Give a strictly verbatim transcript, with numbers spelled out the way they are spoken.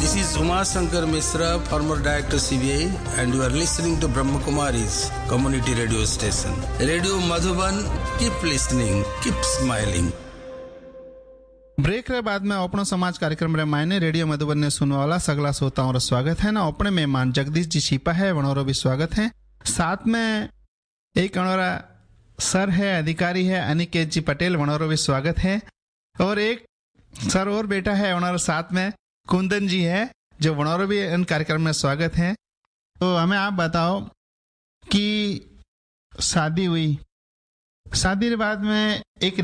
This is Uma Shankar Misra, former director C B I, and you are listening to Brahma Kumari's community radio station. Radio Madhuban, keep listening, keep smiling. Break रे बाद में अपनो समाज कार्यक्रम रे मायने radio Madhuban ने सुनने वाला सगला श्रोताओं रो स्वागत है ना। अपने मेहमान जगदीश जी छिपा है वणोरो भी स्वागत है। साथ में एक अणोरा सर है, अधिकारी है अनिकेत जी पटेल, वणोरो भी स्वागत है। और एक सर और बेटा है वणोरो साथ में कुंदन जी है, जो वणोरो भी इन कार्यक्रम में स्वागत है। तो हमें आप बताओ कि शादी हुई, शादी के बाद में एक